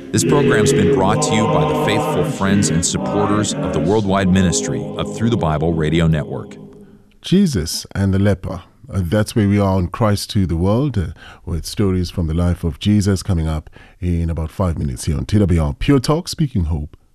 This program's been brought to you by the faithful friends and supporters of the worldwide ministry of Through the Bible Radio Network. Jesus and the leper. That's where we are on Christ to the World, with stories from the life of Jesus coming up in about 5 minutes here on TWR Pure Talk, speaking hope